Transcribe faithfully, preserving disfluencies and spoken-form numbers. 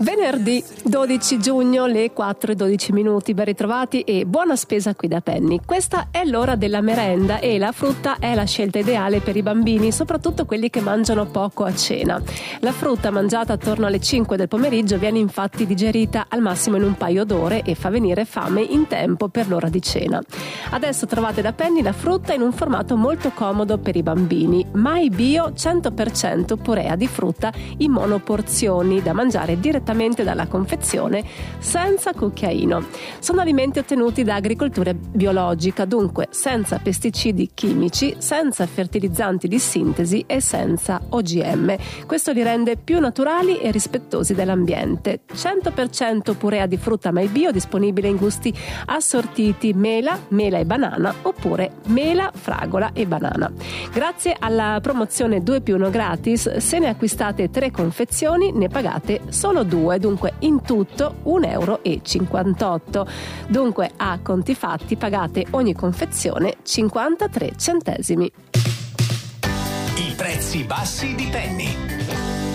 Venerdì dodici giugno, le quattro e dodici minuti, ben ritrovati e buona spesa qui da Penny. Questa è l'ora della merenda e la frutta è la scelta ideale per i bambini, soprattutto quelli che mangiano poco a cena. La frutta mangiata attorno alle cinque del pomeriggio viene infatti digerita al massimo in un paio d'ore e fa venire fame in tempo per l'ora di cena. Adesso trovate da Penny la frutta in un formato molto comodo per i bambini. My Bio cento per cento purea di frutta in monoporzioni da mangiare direttamente dalla confezione senza cucchiaino. Sono alimenti ottenuti da agricoltura biologica, dunque senza pesticidi chimici, senza fertilizzanti di sintesi e senza O G M. Questo li rende più naturali e rispettosi dell'ambiente. cento per cento purea di frutta My Bio, disponibile in gusti assortiti mela, mela e banana oppure mela, fragola e banana. Grazie alla promozione due più uno gratis, se ne acquistate tre confezioni ne pagate solo due, dunque in tutto un euro e cinquantotto. Dunque a conti fatti pagate ogni confezione cinquantatré centesimi. I prezzi bassi di Penny.